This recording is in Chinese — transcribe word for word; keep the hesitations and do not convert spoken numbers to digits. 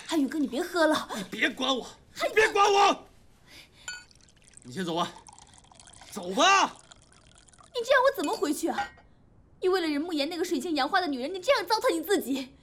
汉宇哥，你别喝了。 你别管我，你别管我。你先走吧，走吧。 你这样我怎么回去啊？你为了任慕言那个水性杨花的女人，你这样糟蹋你自己。